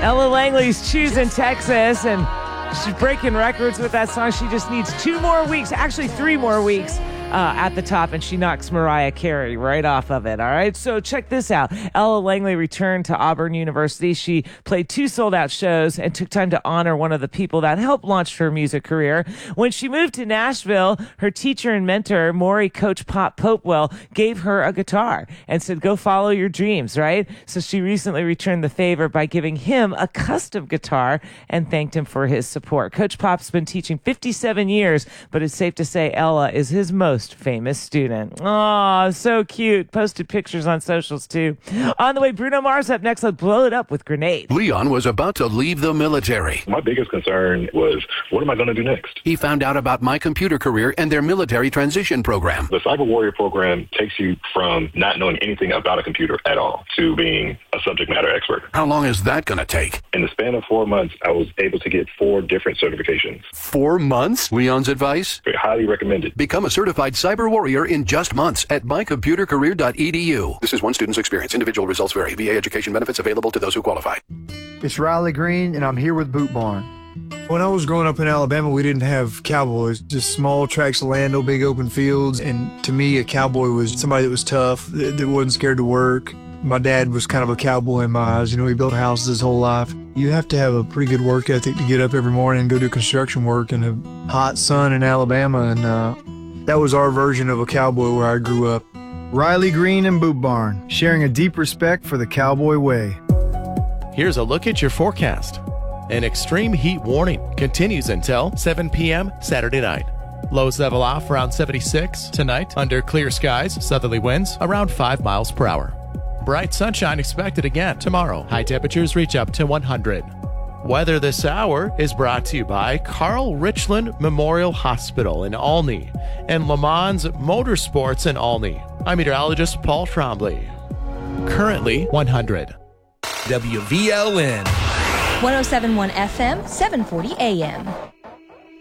Ella Langley's Choosing Texas, and she's breaking records with that song. She just needs 2 more weeks, actually 3 more weeks at the top, and she knocks Mariah Carey right off of it. All right, so check this out. Ella Langley returned to Auburn University. She played 2 sold-out shows and took time to honor one of the people that helped launch her music career. When she moved to Nashville, her teacher and mentor, Maury Coach Pop Popewell, gave her a guitar and said, go follow your dreams, right? So she recently returned the favor by giving him a custom guitar and thanked him for his support. Coach Pop's been teaching 57 years, but it's safe to say Ella is his most famous student. Aw, so cute. Posted pictures on socials too. On the way, Bruno Mars up next. Let's blow it up with Grenade. Leon was about to leave the military. My biggest concern was, what am I going to do next? He found out about My Computer Career and their military transition program. The Cyber Warrior program takes you from not knowing anything about a computer at all to being a subject matter expert. How long is that going to take? In the span of 4 months, I was able to get 4 different certifications. 4 months? Leon's advice? Highly recommended. Become a certified cyber warrior in just months at mycomputercareer.edu. This is one student's experience. Individual results vary. VA education benefits available to those who qualify. It's Riley Green, and I'm here with Boot Barn. When I was growing up in Alabama, we didn't have cowboys, just small tracts of land, no big open fields. And to me, a cowboy was somebody that was tough, that wasn't scared to work. My dad was kind of a cowboy in my eyes. You know, he built houses his whole life. You have to have a pretty good work ethic to get up every morning and go do construction work in the hot sun in Alabama. And that was our version of a cowboy where I grew up. Riley Green and Boot Barn, sharing a deep respect for the cowboy way. Here's a look at your forecast. An extreme heat warning continues until 7 p.m. Saturday night. Lows level off around 76 tonight under clear skies, southerly winds around 5 miles per hour. Bright sunshine expected again tomorrow. High temperatures reach up to 100. Weather this hour is brought to you by Carl Richland Memorial Hospital in Olney and Le Mans Motorsports in Olney. I'm meteorologist Paul Trombley. Currently 100. WVLN 107.1 FM, 740 AM.